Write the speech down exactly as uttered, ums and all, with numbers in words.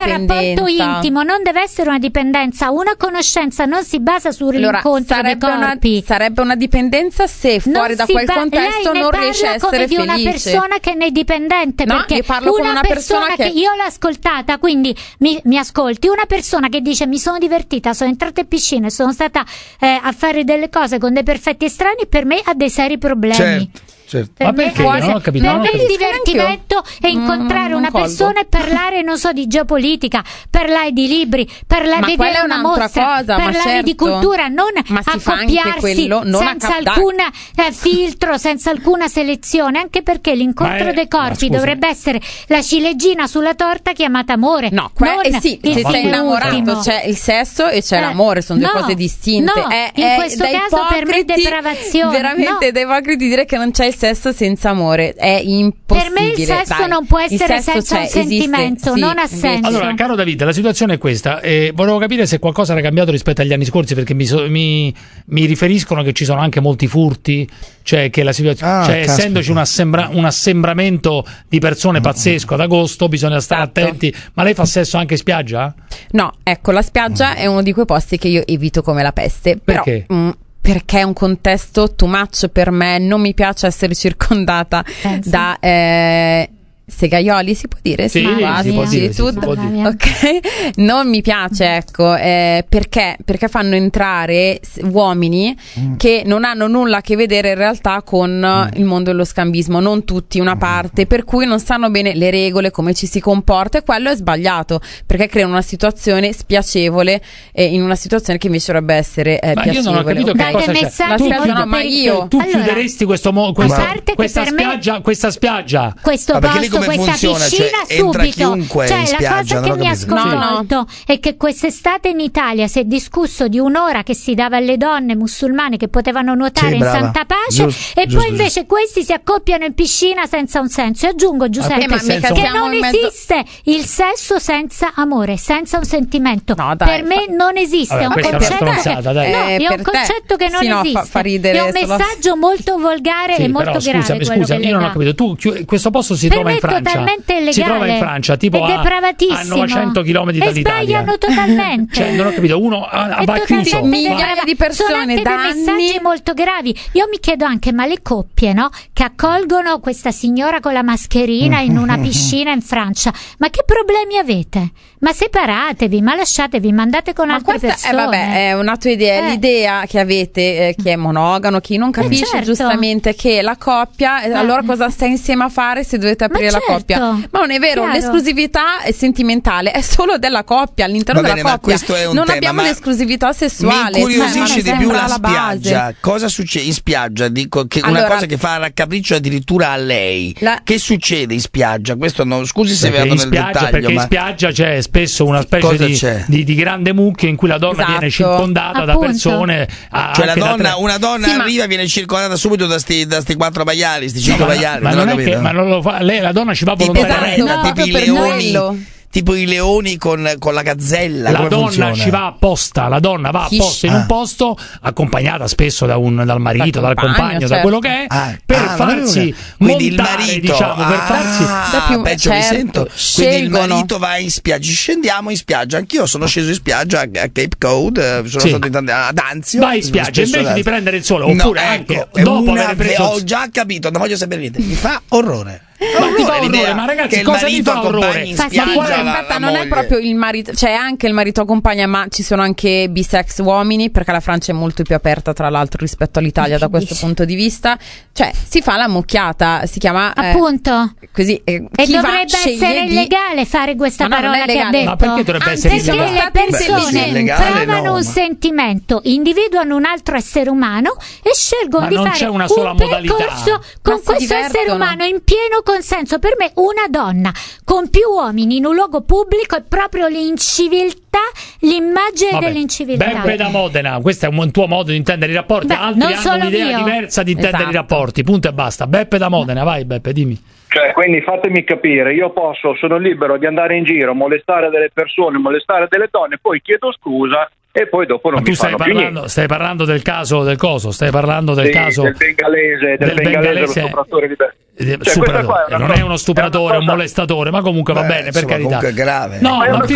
rapporto intimo, non deve essere una dipendenza. Una conoscenza non si basa sull'incontro allora, dei corpi. Una, sarebbe una dipendenza se fuori non da quel ba- contesto non riesce a essere felice. Lei ne parla come di una persona che ne è dipendente, no, perché io parlo una, come una persona, persona che... che io l'ho ascoltata, quindi mi, mi ascolti, una persona che dice mi sono divertita, sono entrata in piscina, sono stata eh, a fare delle cose con dei perfetti estranei, per me ha dei seri problemi. Certo. Certo. Per Ma me, perché? per Non ho capito, per non ho me il capito. divertimento è incontrare Mm, una colgo. persona e parlare, non so, di geopolitica, parlare di libri, parlare Ma di quella vedere è una un'altra mostra, cosa, ma parlare di certo. cultura, non Ma si fa anche accoppiarsi quello, non senza a cap- alcun eh, filtro, senza alcuna selezione, anche perché l'incontro Ma è- dei ma corpi scusa. dovrebbe essere la ciliegina sulla torta chiamata amore. No, que- non eh sì, il se sei fine innamorato ultimo. c'è il sesso e c'è Eh, l'amore, sono due no, cose distinte. no, è, in è questo da caso per me è ipocriti, depravazione, veramente no. da ipocriti dire che non c'è il sesso senza amore, è impossibile. Per me il sesso dai. non può Il essere sesso senza c'è, un esiste, sentimento, sì, non ha invece. senso. Allora, caro David, la situazione è questa. Eh, volevo capire se qualcosa era cambiato rispetto agli anni scorsi, perché mi, so- mi, mi riferiscono che ci sono anche molti furti, cioè che la situazione, Ah, cioè, caspita. essendoci un, assembra- un assembramento di persone pazzesco ad agosto, bisogna stare Esatto. attenti. Ma lei fa sesso anche in spiaggia? No, ecco, la spiaggia è uno di quei posti che io evito come la peste. Però, Perché? mh, perché è un contesto too much per me, non mi piace essere circondata Pensa. da eh, segaioli, si può dire? Sì, Mamma si può mia. dire, sì, Tutto. si può Mamma dire. mia. Ok, non mi piace, ecco, eh, perché? Perché fanno entrare s- uomini che non hanno nulla a che vedere in realtà con eh, il mondo dello scambismo, non tutti, una parte, per cui non sanno bene le regole, come ci si comporta, e quello è sbagliato, perché creano una situazione spiacevole eh, in una situazione che invece dovrebbe essere eh, Ma io piacevole. non ho capito che Date cosa c'è. messaggi Tu, La spiaggia molto no, ma per- io- tu Allora, chiuderesti questo mo- questa, a parte che questa per me- spiaggia, questa spiaggia? questo Ma perché lì posto, come questa funziona? Cioè, piscina entra subito. chiunque Cioè, in la spiaggia, cosa non che ho mi ha capito. sconvolto è che quest'estate in Italia si è discusso di un'ora che si dava alle donne musulmane che potevano nuotare Sì, in brava. santa pace, Giusto, e giusto, poi invece questi si accoppiano in piscina senza un senso. E aggiungo, Giuseppe, perché senza che un- non in mezzo- esiste il sesso senza amore, senza un sentimento. No, dai, per me non esiste. Vabbè, è un questa è una concetto stronzata, dai. No, Eh, è un per te. concetto che non Sì, no, fa- esiste. fa ridere è un solo- messaggio molto volgare Sì, e molto però grave scusami, quello scusami, che io non ho lei dà. capito. Tu, chi- questo posto si Per trova me in è Francia. totalmente illegale. Si trova in Francia, tipo È a, a depravatissimo. novecento chilometri E dall'Italia. sbagliano totalmente. Cioè, non ho capito, uno a, a È va chiuso. totalmente Migliaia depravato. di persone Sono anche da dei anni. messaggi molto gravi. Io mi chiedo anche, ma le coppie, no, che accolgono questa signora con la mascherina in una piscina in Francia, ma che problemi avete? Ma separatevi, ma lasciatevi, ma andate con Ma altre questa è, persone. vabbè, è una tua idea, Eh. l'idea che avete, eh, chi è monogamo, chi non capisce certo. giustamente che la coppia, eh, Eh. allora cosa stai insieme a fare se dovete aprire la certo. coppia? Ma non è vero, Chiaro. l'esclusività è sentimentale, è solo della coppia, all'interno Va bene, della ma coppia. questo è un non tema, abbiamo ma l'esclusività sessuale. Mi incuriosisce cioè, ma di più sembra la la base. spiaggia. Cosa succede in spiaggia? Dico che una Allora- cosa che fa raccapriccio addirittura a lei. La- Che succede in spiaggia? Questo non, scusi se Perché vado in nel spiaggia, dettaglio, perché in ma spiaggia c'è spesso una specie Cosa di, c'è? di, di grande mucchio in cui la donna Esatto. viene circondata da Appunto. persone. ah, cioè la anche da donna, tre- una donna Sì, ma- arriva e viene circondata subito da sti, da sti quattro maiali, sti cinque ma, maiali. ma non ho non è capito. che ma non lo fa, lei, la donna ci va Tipo, volontariamente. Esatto. tipo No, i per leoni, quello. tipo i leoni con, con la gazzella. La come donna funziona? ci va apposta, la donna va Chi- apposta in un Ah. posto, accompagnata spesso da un, dal marito, Dal dal compagno, compagno, da certo. quello che è, Ah, per ah, farsi quindi il montare, marito, diciamo, per ah, farsi. Da più- peggio mi certo, sento. Quindi il scelgono. marito va in spiaggia, scendiamo in spiaggia. Anch'io sono sceso in spiaggia a a Cape Cod, eh, sono Sì. stato in tante- ad Anzio. Vai in spiaggia spesso invece ad di Anzio. prendere il sole, No, oppure ecco, anche è dopo una aver preso. ve- ho già capito, non voglio sapere niente. Mi fa orrore. Ma ti fa l'idea orrore, ma ragazzi, che il cosa vi marito fa accompagni orrore? in Fa spiaggia schifo. Ma la- in la realtà non è moglie. proprio il marito, c'è anche il marito accompagna, ma ci sono anche bisex uomini, perché la Francia è molto più aperta tra l'altro rispetto all'Italia da questo punto di vista. Cioè si fa la mucchiata, si chiama eh, Appunto. così eh, E chi va dovrebbe sceglie essere di- illegale fare questa Ma no, non parola è che ha legale. detto. Ma perché dovrebbe Ah, essere Perché illegale? le Beh, persone sì, illegale, provano no, un ma- sentimento, individuano un altro essere umano e scelgono Ma di non fare c'è una sola un modalità. percorso con Ma si questo essere divertono. umano in pieno consenso. Per me una donna con più uomini in un luogo pubblico è proprio l'inciviltà, l'immagine Vabbè, dell'inciviltà. Beppe da Modena, questo è un tuo modo di intendere i rapporti. Beh, Altri non hanno solo un'idea io. diversa di intendere Esatto. i rapporti. Punto e basta. Beppe da Modena, vai Beppe, dimmi. Cioè, quindi fatemi capire, io posso, sono libero di andare in giro, molestare delle persone, molestare delle donne, poi chiedo scusa e poi dopo non Ma tu mi stai fanno più parlando, niente. stai parlando del caso del coso, stai parlando del Sì, caso del bengalese, del, del bengalese, bengalese- lo stupratore di Be- eh, Cioè, stupratore. questa qua è una non cosa- è uno stupratore, è una un cosa- molestatore, ma comunque va Beh, bene, per insomma, carità. comunque è grave. No, Ma è ma una ti